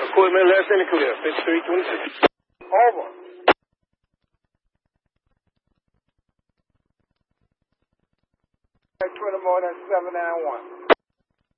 Quarterman, last in the clear. 5326. Over. Twitter more than 791.